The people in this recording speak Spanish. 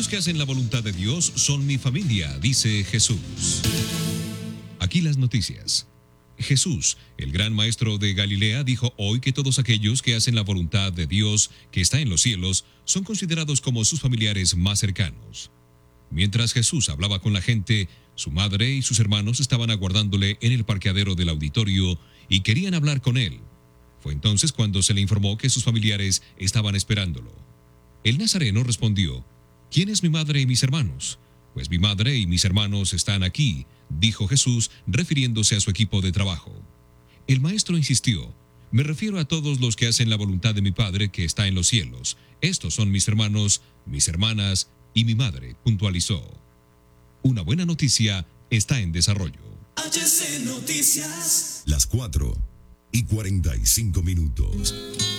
aquellos que hacen la voluntad de Dios son mi familia, dice Jesús. Aquí las noticias. Jesús, el gran maestro de Galilea, dijo hoy que todos aquellos que hacen la voluntad de Dios que está en los cielos son considerados como sus familiares más cercanos. Mientras Jesús hablaba con la gente, su madre y sus hermanos estaban aguardándole en el parqueadero del auditorio y querían hablar con él. Fue entonces cuando se le informó que sus familiares estaban esperándolo. El nazareno respondió: ¿Quién es mi madre y mis hermanos? Pues mi madre y mis hermanos están aquí, dijo Jesús, refiriéndose a su equipo de trabajo. El maestro insistió: me refiero a todos los que hacen la voluntad de mi Padre que está en los cielos. Estos son mis hermanos, mis hermanas y mi madre, puntualizó. Una buena noticia está en desarrollo. HC Noticias. Las 4:45.